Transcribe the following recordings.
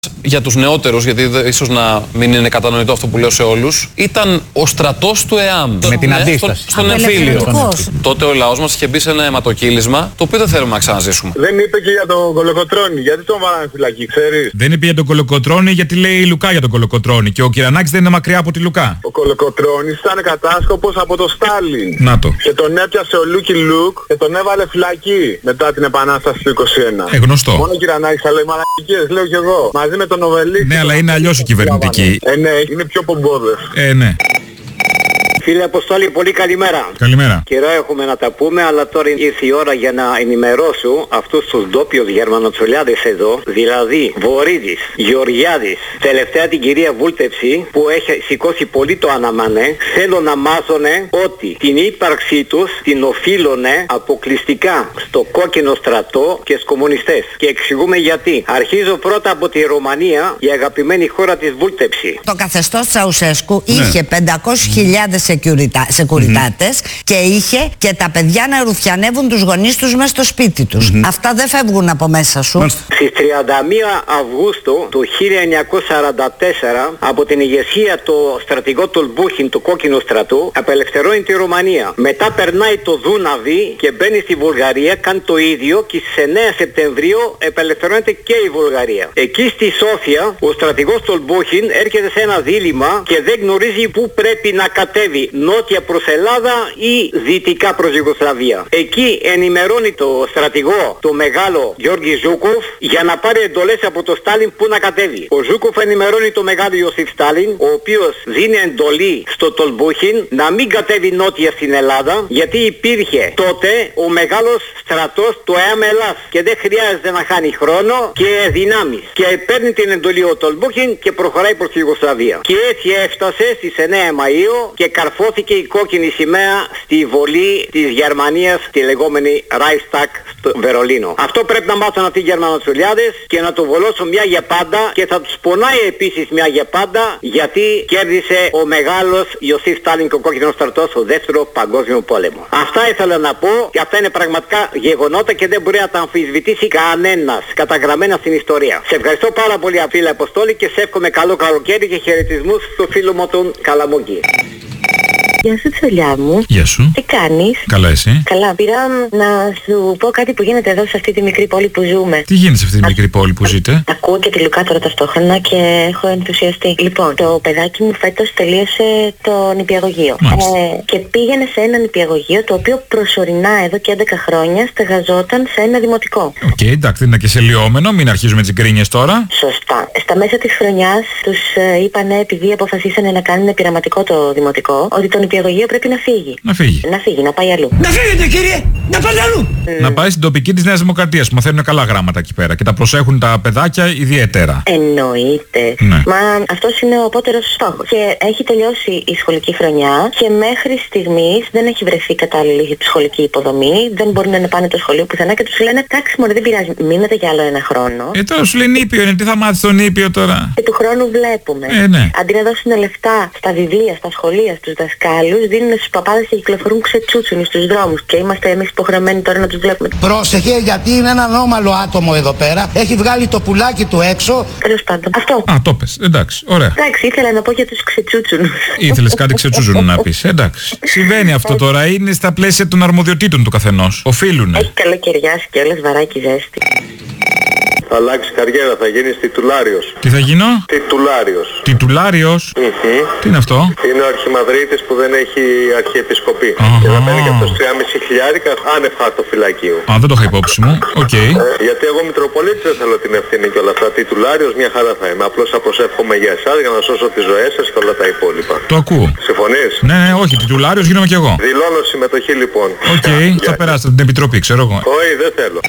Για τους νεότερους, γιατί ίσως να μην είναι κατανοητό αυτό που λέω σε όλους, ήταν ο στρατός του ΕΑΜ. Με την αντίσταση. Στον εμφύλιο. Τότε ο λαός μας είχε μπει σε ένα αιματοκύλισμα, το οποίο δεν θέλουμε να ξαναζήσουμε. Δεν είπε και για τον Κολοκοτρώνη. Γιατί τον βάλανε φυλακή, ξέρεις? Δεν είπε για τον Κολοκοτρώνη, γιατί λέει η Λουκά για τον Κολοκοτρώνη. Και ο Κυρανάκης δεν είναι μακριά από τη Λουκά. Ο Κολοκοτρώνης ήταν κατάσκοπος από το Στάλιν. Να το. Και τον έπιασε ο Λούκι Λουκ και τον έβαλε φυλακή μετά την επανάσταση του 21. Γνωστό. Μόνο ο Κυρανάκης θα λέει μαλακίες, λέω κι εγώ. Μαζί με τον Οβελίξ. Ναι, αλλά είναι αλλιώς η κυβερνητική. Ναι, είναι πιο πομπόδες. Ναι. Φίλε Αποστόλη, πολύ καλημέρα. Καλημέρα. Καιρό έχουμε να τα πούμε, αλλά τώρα ήρθε η ώρα για να ενημερώσω αυτούς τους ντόπιους γερμανοτσολιάδες εδώ, δηλαδή Βορίδης, Γεωργιάδης, τελευταία την κυρία Βούλτεψη που έχει σηκώσει πολύ το αναμανέ, θέλω να μάθουνε ότι την ύπαρξή τους την οφείλωνε αποκλειστικά στο κόκκινο στρατό και στους κομμουνιστές. Και εξηγούμε γιατί. Αρχίζω πρώτα από τη Ρωμανία, η αγαπημένη χώρα της Βούλτεψη. Το καθεστώς Τσαουσέσκου είχε 500.000 σεκουριτάτες και είχε και τα παιδιά να ρουφιανεύουν τους γονείς τους μέσα στο σπίτι τους. Αυτά δεν φεύγουν από μέσα σου. Στις 31 Αυγούστου του 1944 από την ηγεσία του στρατηγό Τολμπούχιν του κόκκινου στρατού απελευθερώνει τη Ρωμανία. Μετά περνάει το Δούναβι και μπαίνει στη Βουλγαρία, κάνει το ίδιο και στις 9 Σεπτεμβρίου απελευθερώνεται και η Βουλγαρία. Εκεί στη Σόφια ο στρατηγός Τολμπούχιν έρχεται σε ένα δίλημμα και δεν γνωρίζει πού πρέπει να κατέβει. Νότια προς Ελλάδα ή δυτικά προς Ιουγκοσλαβία. Εκεί ενημερώνει το στρατηγό, το μεγάλο Γιώργη Ζούκοφ, για να πάρει εντολές από το Στάλιν που να κατέβει. Ο Ζούκοφ ενημερώνει το μεγάλο Ιωσήφ Στάλιν, ο οποίος δίνει εντολή στο Τολμπούχιν να μην κατέβει νότια στην Ελλάδα, γιατί υπήρχε τότε ο μεγάλος στρατός του ΕΑΜ Ελλάς και δεν χρειάζεται να χάνει χρόνο και δυνάμεις. Και παίρνει την εντολή ο Τολμπούχιν και προχωράει προς τη Ιουγκοσλαβία. Και έτσι έφτασε στις 9 Μαΐου και καρφώθηκε η κόκκινη σημαία στη βολή της Γερμανίας, τη λεγόμενη Reichstag στο Βερολίνο. Αυτό πρέπει να μάθουν αυτοί οι Γερμανοτσολιάδες και να το βολώσουν μια για πάντα και θα τους πονάει επίσης μια για πάντα, γιατί κέρδισε ο μεγάλος Ιωσήφ Στάλιν και ο κόκκινος στρατός στο δεύτερο παγκόσμιο πόλεμο. Αυτά ήθελα να πω και αυτά είναι πραγματικά γεγονότα και δεν μπορεί να τα αμφισβητήσει κανένας, καταγραμμένα στην ιστορία. Σε ευχαριστώ πάρα πολύ φίλε Αποστόλη και σε εύχομαι καλό καλοκαίρι και χαιρετισμούς στο φίλο μου τον Καλαμούκη. Γεια σου τσολιά μου. Γεια σου. Τι κάνεις? Καλά εσύ? Καλά, πήρα να σου πω κάτι που γίνεται εδώ σε αυτή τη μικρή πόλη που ζούμε. Τι γίνεται σε αυτή τη μικρή πόλη που ζείτε? Ακούω και τη Λουκά τώρα ταυτόχρονα και έχω ενθουσιαστεί. Λοιπόν, το παιδάκι μου φέτος τελείωσε το νηπιαγωγείο. Και πήγαινε σε ένα νηπιαγωγείο το οποίο προσωρινά εδώ και 11 χρόνια στεγαζόταν σε ένα δημοτικό. Οκ, εντάξει, δεν είναι και σε λιόμενο, μην αρχίζουμε τις γκρίνιες τώρα. Σωστά. Στα μέσα της χρονιάς τους είπανε, επειδή αποφασίσανε να κάνουν πειραματικό το δημοτικό, ότι το νηπιαγωγείο πρέπει να φύγει. Να φύγει, να πάει αλλού. Να φύγετε κύριε, να πάτε αλλού. Να πάει στην τοπική της Νέας Δημοκρατίας που μαθαίνουν καλά γράμματα εκεί πέρα και τα προσέχουν τα παιδάκια ιδιαίτερα. Εννοείται. Ναι. Μα αυτός είναι ο απότερος στόχος. Και έχει τελειώσει η σχολική χρονιά και μέχρι στιγμής δεν έχει βρεθεί κατάλληλη σχολική υποδομή. Δεν μπορούν να πάνε το σχολείο πουθενά και τους λένε εντάξει μωρέ δεν πειράζει, μείνετε για άλλο ένα χρόνο. Τώρα σου λέει νήπιο είναι, τι θα μάθεις τον νήπιο τώρα? Και του χρόνου βλέπουμε. Ναι. Αντί να δώσουν λεφτά στα βιβλία, στα σχολεία, στους δασκάλους, δίνουν στους παπάδες και κυκλοφορούν ξετσούτσουνοι στους δρόμους. Και είμαστε εμείς υποχρεωμένοι τώρα να τους βλέπουμε. Πρόσεχε γιατί είναι ένα ανώμαλο άτομο εδώ πέρα. Έχει βγάλει το πουλάκι του έξω. Τέλος πάντων. Αυτό. Το πες. Εντάξει, ωραία. Εντάξει, ήθελα να πω για τους ξετσούτσουνους. Ήθελες κάτι ξετσούτσουνου να πεις. Εντάξει. Συμβαίνει αυτό τώρα. Είναι στα πλαίσια των αρμοδιοτήτων του καθενός. Οφείλουνε. Έχει καλοκαιριάσει και όλες βαράκι ζέστη. Θα αλλάξει καριέρα, θα γίνεις τιτουλάριος. Τι θα γίνω? Τιτουλάριος. Τιτουλάριος? Τι είναι αυτό? Είναι ο αρχιμανδρίτης που δεν έχει αρχιεπισκοπή. Και θα παίρνει και αυτός 3.500 άνευ χαρτοφυλακίου. Δεν το είχα υπόψη μου. Οκ. Γιατί εγώ Μητροπολίτης δεν θέλω την ευθύνη και όλα αυτά. Τιτουλάριος μια χαρά θα είμαι. Απλώς θα προσεύχομαι για εσάς για να σώσω τις ζωές σας και όλα τα υπόλοιπα. Το ακούω. Συμφωνείς? Ναι, όχι. Τιτουλάριος γίνομαι κι εγώ. Δηλώνω συμμετοχή λοιπόν. Οκ. Θα περάσετε την επιτροπή, ξέρω εγώ. Όχι, δεν θέλω.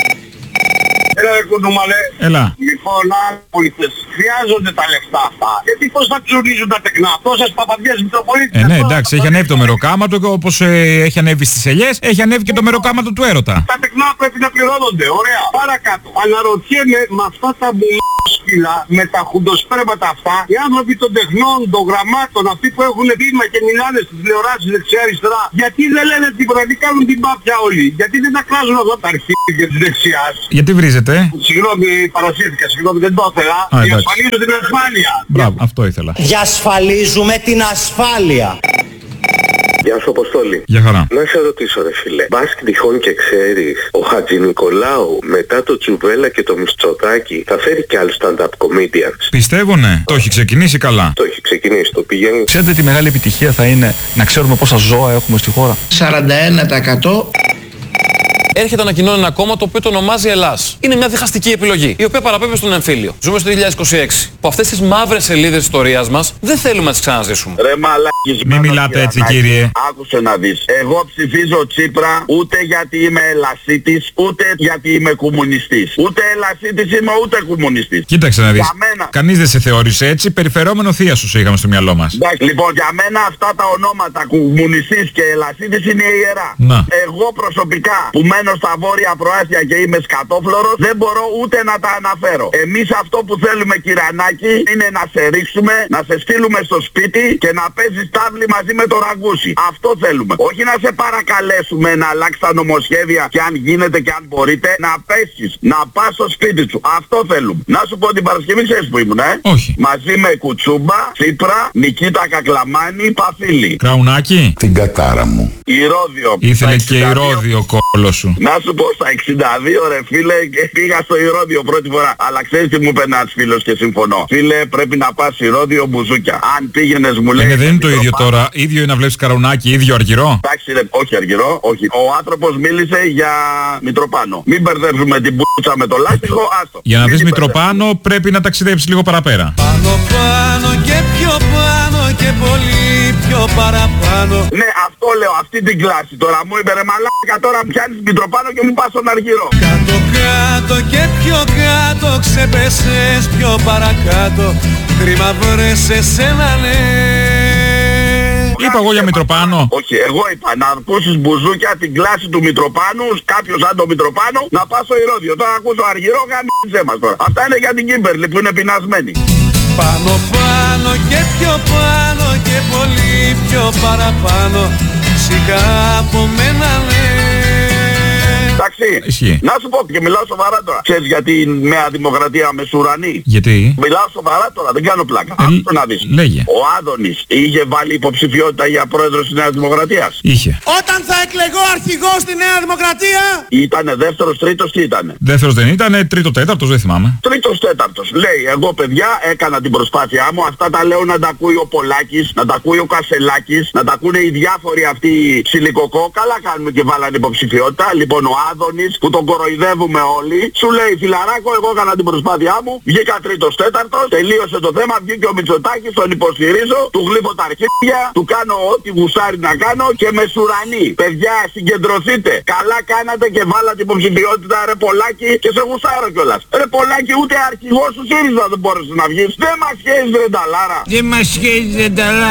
Έλα ρε κοντομαλέ. Έλα. Λοιπόν, πολίτες, χρειάζονται τα λεφτά αυτά. Γιατί πώς θα ψωνίζουν τα τεκνά, τόσες παπαδιές Μητροπολίτες. Ναι, εντάξει, έχει ανέβει το μεροκάματο και όπως έχει ανέβει στις ελιές, έχει ανέβει και το μεροκάματο του έρωτα. Τα τεκνά πρέπει να πληρώνονται, ωραία. Παρακάτω. Αναρωτιέμαι με αυτά τα μπουλ***σκι φύλλα με τα χουντοσπρέματα αυτά, οι άνθρωποι των τεχνών, των γραμμάτων, αυτοί που έχουν βήμα και μιλάνε στις τηλεοράσεις δεξιά-αριστερά, γιατί δεν λένε τίποτα, γιατί κάνουν την πάπια όλοι, γιατί δεν τα κράζουν αυτά τα αρχίδια της δεξιάς. Γιατί βρίζετε? Συγγνώμη, παρασύρθηκα, συγγνώμη, δεν το ήθελα. Διασφαλίζω την ασφάλεια. Μπράβο, αυτό ήθελα. Διασφαλίζουμε την ασφάλεια. Γεια σου Αποστόλη. Γεια χαρά. Να σε ρωτήσω ρε φίλε, μπας και τυχόν και ξέρεις, ο Χατζηνικολάου μετά το Τζουβέλα και το Μητσοτάκη θα φέρει και άλλους stand-up comedians? Πιστεύω ναι. Το έχει ξεκινήσει καλά. Το έχει ξεκινήσει, το πηγαίνει. Ξέρετε τι μεγάλη επιτυχία θα είναι να ξέρουμε πόσα ζώα έχουμε στη χώρα? 41%. Έρχεται ανακοινώνει ένα κόμμα το οποίο το ονομάζει Ελλάς. Είναι μια διχαστική επιλογή, η οποία παραπέμπει στον εμφύλιο. Ζούμε στο 2026. Που αυτές τις μαύρες σελίδες της ιστορίας μας δεν θέλουμε να τις ξαναζήσουμε. Ρε μαλάκης, Μην μιλάτε έτσι κύριε. Άκουσε να δεις. Εγώ ψηφίζω Τσίπρα ούτε γιατί είμαι ελασίτης, ούτε γιατί είμαι κομμουνιστής. Ούτε ελασίτης είμαι, ούτε κομμουνιστής. Κοίταξε να δεις. Για μένα. Κανείς δεν σε θεώρησε έτσι. Περιφερόμενο θεία σου είχαμε στο μυαλό μας. Εντάξει, λοιπόν, για μένα αυτά τα ονόματα κομμουνιστής και ελασίτης είναι ιερά. Να. Εγώ προσωπικά που μένω στα βόρεια προάστια και είμαι σκατόφλωρος, δεν μπορώ ούτε να τα αναφέρω. Εμείς αυτό που θέλουμε, κυρανάκι, είναι να σε ρίξουμε, να σε στείλουμε στο σπίτι και να παίζεις τάβλη μαζί με το ραγκούσι. Αυτό θέλουμε. Όχι να σε παρακαλέσουμε να αλλάξει τα νομοσχέδια και αν γίνεται και αν μπορείτε να πέσεις, να πας στο σπίτι σου. Αυτό θέλουμε. Να σου πω την Παρασκευή, ξέρεις που ήμουν, Όχι. Μαζί με Κουτσούμπα, Τσίπρα, Νικήτα Κακλαμάνη, Παφίλη. Κραουνάκι. Την κατάρα μου. Ηρώδιο. Ήθελε Στα και 62. ηρώδιο κόλλο σου. Να σου πω, στα 62 ρε φίλε, πήγα στο Ηρώδιο πρώτη φορά. Αλλά ξέρεις τι μου είπε ένας φίλος και συμφωνώ. Φίλε, πρέπει να πας Ηρώδιο μπουζούκια. Αν πήγαινες μου λέει... Δεν είναι το ίδιο τώρα. Ίδιο είναι να βλέπεις Καρουνάκι, ίδιο Αργυρό. Εντάξει ρε, όχι Αργυρό, όχι. Ο άνθρωπος μίλησε για Μητροπάνο. Μην μπερδεύουμε την πουτσα με το λάστιχο, άστο. Για να Μην δεις την Μητροπάνο πρέπει να ταξιδέψεις λίγο παραπέρα. Πάνω πάνω και πιο πάνω και πολύ πιο παραπάνω. Ναι, αυτό λέω, αυτή την κλάση. Τώρα μου είπε ρε μαλάκα, τώρα πιάνεις Μητροπάνο και μου πας στον Αργυρό. Κάτω κάτω και πιο κάτω, ξεπέσες πιο παρακάτω. Κρίμα βρες εσένα ναι. Είπα εγώ για Μητροπάνο. Όχι, εγώ είπα να ακούσεις μπουζούκια την κλάση του Μητροπάνου, κάποιος σαν το Μητροπάνο, να πας στο Ηρώδιο. Τώρα ακούς το Αργυρό, γάμιζε μας τώρα. Αυτά είναι για την Κίμπερλι που είναι πεινασμένη. Πάνω πάνω και πιο πάνω και πολύ πιο παραπάνω. Σιγά από μένα ναι. Εντάξει, Ισχύει. να σου πω και μιλάω σοβαρά τώρα. Ξέρεις γιατί η Νέα Δημοκρατία Μεσουρανή? Γιατί? Μιλάω σοβαρά τώρα, δεν κάνω πλάκα. Άκουσε να δεις. Λέγε. Ο Άδωνης είχε βάλει υποψηφιότητα για πρόεδρος της Νέας Δημοκρατίας. Είχε. Όταν θα εκλεγώ αρχηγός στη Νέα Δημοκρατία. Ήτανε δεύτερος, τρίτος, τι ήτανε? Δεύτερος δεν ήτανε, τρίτο, τέταρτος, δεν θυμάμαι. Τρίτος, τέταρτος. Λέει, εγώ παιδιά έκανα την προσπάθειά μου. Αυτά τα λέω να τα ακούει ο Πολάκης, να τα ακούει ο Κασελάκης, να τα ακούνε οι διάφοροι αυτοί σιλικοκό. Καλά κάνουμε και βάλανε υποψηφιότητα. Λοιπόν, ο Άδωνης που τον κοροϊδεύουμε όλοι, σου λέει φιλαράκο, εγώ έκανα την προσπάθειά μου. Βγήκα τρίτος, τέταρτος, τελείωσε το θέμα. Βγήκε ο Μητσοτάκης, τον υποστηρίζω, του γλύφω τα αρχίδια, του κάνω ό,τι γουσάρει να κάνω και Μεσουρανή. Παιδιά, συγκεντρωθείτε. Καλά κάνατε και βάλατε υποψηφιότητα, ρε Πολάκη, και σε γουσάρω κιόλας. Ρε Πολάκη, ούτε αρχηγός του ΣΥΡΙΖΑ δεν μπόρεσε να βγεις. Δεν μας σχέζει ρε Νταλάρα. Δεν μας σχέζει ρε Νταλάρα.